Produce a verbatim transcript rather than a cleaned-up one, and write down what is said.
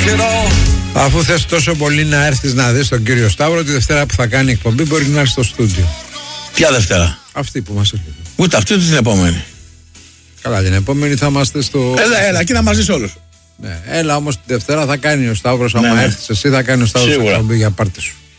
Αφού θες τόσο πολύ να έρθεις να δεις τον κύριο Σταύρο, τη Δευτέρα που θα κάνει εκπομπή μπορεί να έρθει στο στούντιο. Ποια Δευτέρα? Αυτή που μας έρχεται. Ούτε αυτή ούτε την επόμενη. Καλά, την επόμενη θα είμαστε στο. Έλα, έλα, εκεί να μας δεις όλους. Ναι, έλα όμως τη Δευτέρα θα κάνει ο Σταύρος. Ναι, άμα ναι. έρθεις εσύ, θα κάνει ο Σταύρος εκπομπή για πάρτι σου.